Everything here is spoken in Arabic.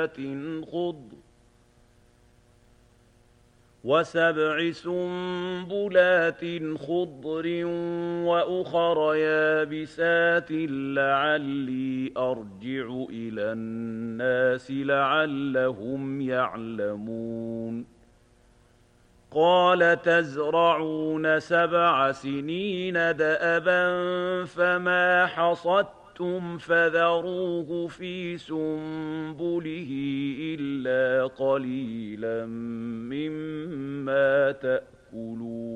خضر وسبع سنبلات خضر وأخر يابسات لعلي أرجع إلى الناس لعلهم يعلمون قال تزرعون 7 سنين دأبا فما حصدتم فذروه في سنبله إلا قليلا مما تأكلون